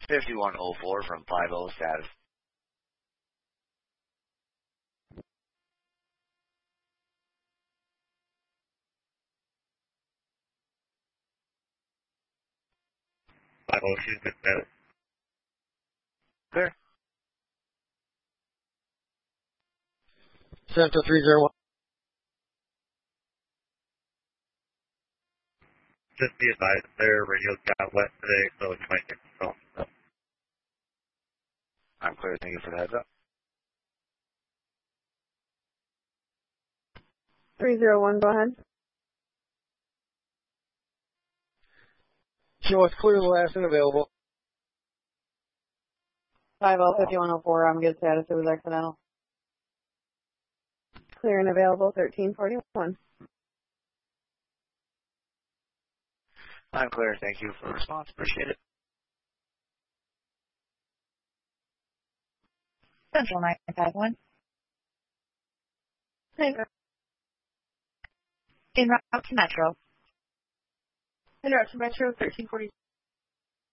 5104 from 50 status. She's good status. Clear. Central 301. Just be advised, their radios got wet today, so you might get some phone. I'm clear. Thank you for the heads up. 301, go ahead. Show us clear the last and available. 5104, I'm good status. It was accidental. Clear and available, 1341. I'm clear. Thank you for the response. Appreciate it. Central 951. Hey, En route to Metro. en route to Metro, 1342.